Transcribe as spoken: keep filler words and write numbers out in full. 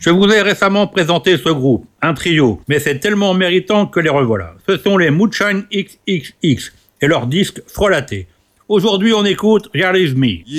Je vous ai récemment présenté ce groupe, un trio, mais c'est tellement méritant que les revoilà. Ce sont les Moonshine X X X et leur disque Frelaté. Aujourd'hui, on écoute Realize Me.